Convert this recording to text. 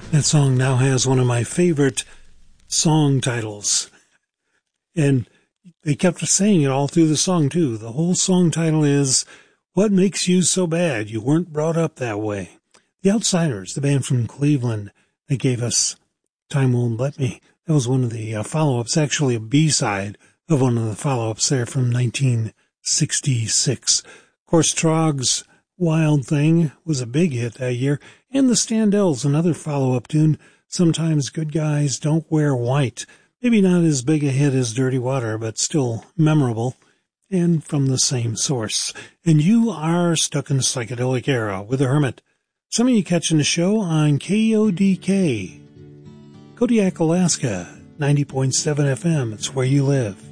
That song now has one of my favorite song titles. And they kept saying it all through the song, too. The whole song title is, What Makes You So Bad You Weren't Brought Up That Way? The Outsiders, the band from Cleveland, they gave us Time Won't Let Me. That was one of the follow-ups, actually a B-side of one of the follow-ups there from 1966. Of course, Trog's Wild Thing was a big hit that year, and the Standells, another follow-up tune, Sometimes Good Guys Don't Wear White. Maybe not as big a hit as Dirty Water, but still memorable, and from the same source. And you are stuck in the psychedelic era with the Hermit. Some of you catching the show on KODK, Kodiak, Alaska, 90.7 FM. It's where you live.